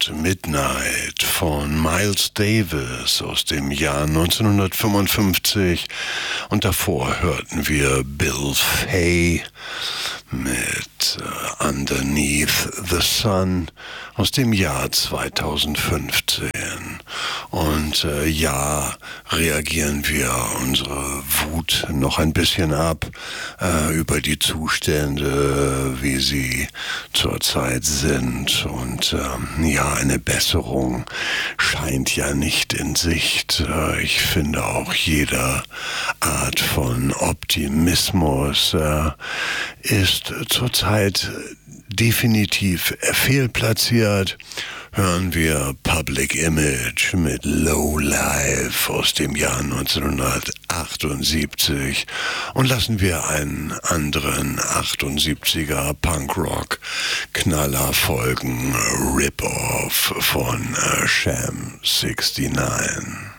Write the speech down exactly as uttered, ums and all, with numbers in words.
Past Midnight von Miles Davis aus dem Jahr neunzehnhundertfünfundfünfzig und davor hörten wir Bill Fay mit uh, Underneath the Sun aus dem Jahr zweitausendfünfzehn. Und äh, ja, reagieren wir unsere Wut noch ein bisschen ab äh, über die Zustände, wie sie zurzeit sind. Und ähm, ja, eine Besserung scheint ja nicht in Sicht. Äh, ich finde auch jede Art von Optimismus äh, ist zurzeit definitiv fehlplatziert. Hören wir Public Image mit Low Life aus dem Jahr neunzehnhundertachtundsiebzig und lassen wir einen anderen achtundsiebziger Punkrock-Knaller folgen, Rip-Off von äh, Sham neunundachtzig.